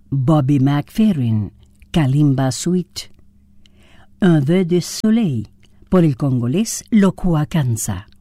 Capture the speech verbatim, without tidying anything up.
Bobby McFerrin, Kalimba Suite. Un vœu de soleil, por el congolés Lokua Kanza.